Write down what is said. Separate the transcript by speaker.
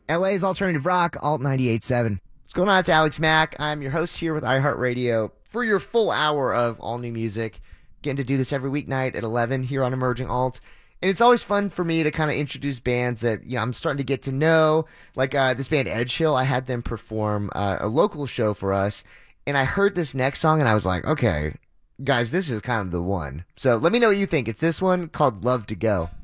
Speaker 1: LA's alternative rock, Alt 98.7. What's going on? It's Alex Mack. I'm your host here with iHeartRadio for your full hour of all new music. Getting to do this every weeknight at 11 here on Emerging Alt. And it's always fun for me to kind of introduce bands that I'm starting to get to know. Like this band Edge Hill, I had them perform a local show for us. And I heard this next song and I was like, okay, guys, this is kind of the one. So let me know what you think. It's this one called Love to Go.